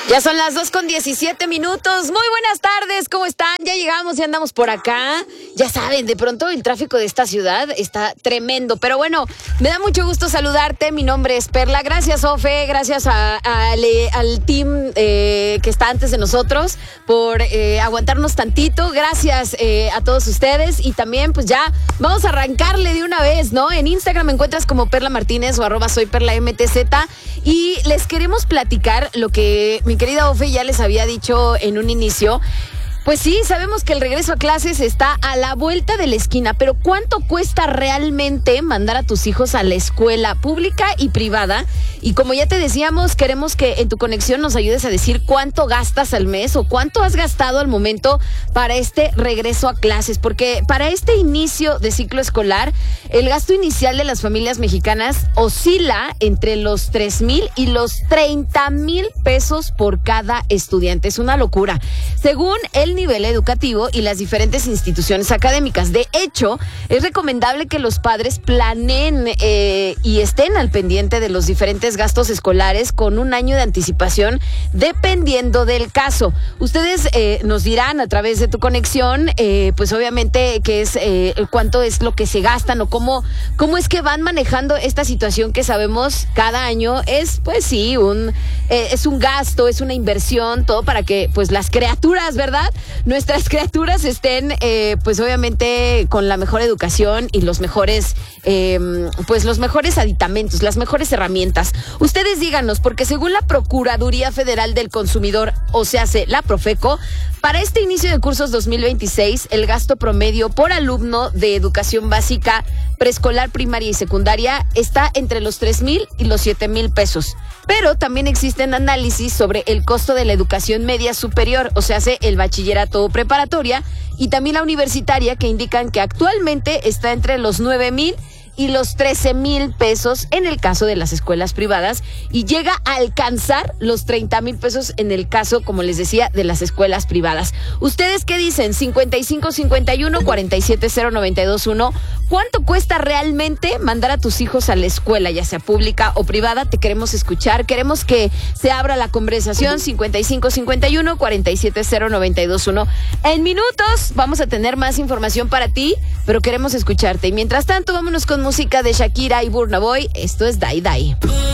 Ya son las 2:17. Muy buenas tardes, ¿cómo están? Ya llegamos, ya andamos por acá. Ya saben, de pronto el tráfico de esta ciudad está tremendo. Pero bueno, me da mucho gusto saludarte. Mi nombre es Perla. Gracias, Ofe. Gracias al team que está antes de nosotros por aguantarnos tantito. Gracias a todos ustedes. Y también, pues ya vamos a arrancarle de una vez, ¿no? En Instagram me encuentras como Perla Martínez o @soyperlamtz. Y les queremos platicar lo que mi querida Ofe ya les había dicho en un inicio. Pues sí, sabemos que el regreso a clases está a la vuelta de la esquina, pero ¿cuánto cuesta realmente mandar a tus hijos a la escuela pública y privada? Y como ya te decíamos, queremos que en tu conexión nos ayudes a decir cuánto gastas al mes o cuánto has gastado al momento para este regreso a clases, porque para este inicio de ciclo escolar, el gasto inicial de las familias mexicanas oscila entre los 3,000 y los 30,000 pesos por cada estudiante. Es una locura. Según el nivel educativo y las diferentes instituciones académicas. De hecho, es recomendable que los padres planeen y estén al pendiente de los diferentes gastos escolares con un año de anticipación, dependiendo del caso. Ustedes nos dirán a través de tu conexión, pues obviamente qué es cuánto es lo que se gastan o cómo es que van manejando esta situación que sabemos cada año es, pues sí, es un gasto, es una inversión, todo para que pues las criaturas, ¿verdad? Nuestras criaturas estén, pues obviamente con la mejor educación y los mejores aditamentos, las mejores herramientas. Ustedes díganos, porque según la Procuraduría Federal del Consumidor, o sea, la Profeco, para este inicio de cursos 2026, el gasto promedio por alumno de educación básica, preescolar, primaria y secundaria está entre los 3,000 y los 7,000 pesos. Pero también existen análisis sobre el costo de la educación media superior, o sea, el bachillerato o preparatoria, y también la universitaria, que indican que actualmente está entre los 9,000 y los 13,000 pesos en el caso de las escuelas privadas y llega a alcanzar los 30,000 pesos en el caso, como les decía, de las escuelas privadas. ¿Ustedes qué dicen? 5551-470-921. ¿Cuánto cuesta realmente mandar a tus hijos a la escuela, ya sea pública o privada? Te queremos escuchar, queremos que se abra la conversación. 5551-470-921. En minutos vamos a tener más información para ti, pero queremos escucharte. Y mientras tanto, vámonos con música de Shakira y Burna Boy. Esto es Dai Dai.